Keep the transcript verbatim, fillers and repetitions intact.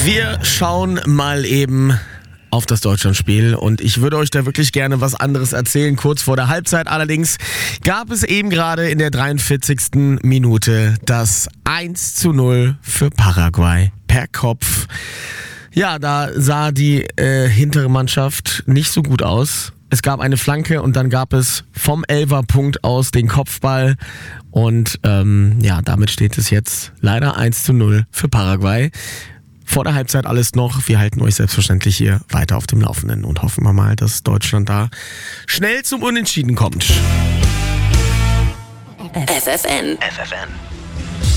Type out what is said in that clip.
Wir schauen mal eben auf das Deutschlandspiel und ich würde euch da wirklich gerne was anderes erzählen. Kurz vor der Halbzeit allerdings gab es eben gerade in der dreiundvierzigsten Minute das eins zu null für Paraguay per Kopf. Ja, da sah die äh, hintere Mannschaft nicht so gut aus. Es gab eine Flanke und dann gab es vom Elferpunkt aus den Kopfball. Und ähm, ja, damit steht es jetzt leider eins zu null für Paraguay. Vor der Halbzeit alles noch. Wir halten euch selbstverständlich hier weiter auf dem Laufenden und hoffen wir mal, dass Deutschland da schnell zum Unentschieden kommt. F F N. F F N.